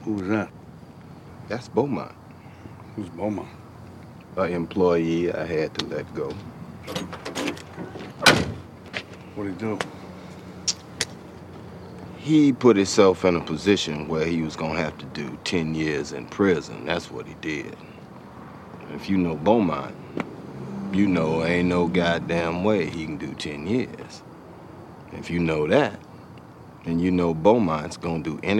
Who's that? That's Beaumont. Who's Beaumont? An employee I had to let go. What'd he do? He put himself in a position where he was gonna have to do 10 years in prison. That's what he did. If you know Beaumont, you know ain't no goddamn way he can do 10 years. If you know that, then you know Beaumont's gonna do anything